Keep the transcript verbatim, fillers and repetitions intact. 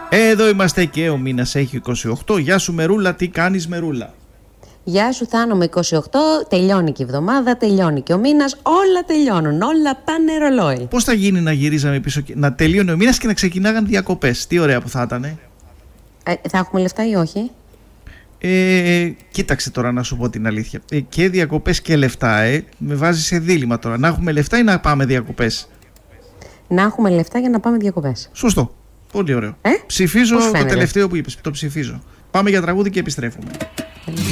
Εδώ είμαστε και ο μήνας έχει είκοσι οκτώ. Γεια σου Μερούλα, τι κάνεις Μερούλα? Γεια σου Θάνο, με είκοσι οκτώ, τελειώνει και η εβδομάδα, τελειώνει και ο μήνας, όλα τελειώνουν, όλα πάνε ρολόι. Πώς θα γίνει να γυρίζαμε πίσω, να τελείωνε ο μήνας και να ξεκινάγαν διακοπές? Τι ωραία που θα ήταν. Ε, θα έχουμε λεφτά ή όχι? Ε, κοίταξε τώρα να σου πω την αλήθεια. Ε, και διακοπές και λεφτά, ε. Με βάζει σε δίλημμα τώρα. Να έχουμε λεφτά ή να πάμε διακοπές? Να έχουμε λεφτά για να πάμε διακοπές. Σωστό. Πολύ ωραίο. Ε? Ψηφίζω το τελευταίο που είπες. Το ψηφίζω. Πάμε για τραγούδι και επιστρέφουμε.